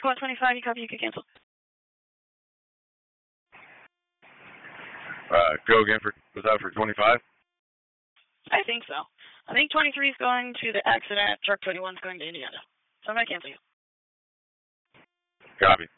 Squad 25, you copy, you can cancel. Go again was that for 25? I think so. I think 23 is going to the accident, truck 21 is going to Indiana. So I'm going to cancel you. Copy.